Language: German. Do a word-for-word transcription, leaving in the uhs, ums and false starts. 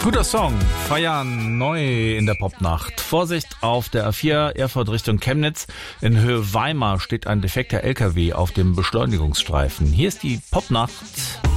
Guter Song, feiern neu in der Popnacht. Vorsicht auf der A vier, Erfurt Richtung Chemnitz. In Höhe Weimar steht ein defekter L K W auf dem Beschleunigungsstreifen. Hier ist die Popnacht.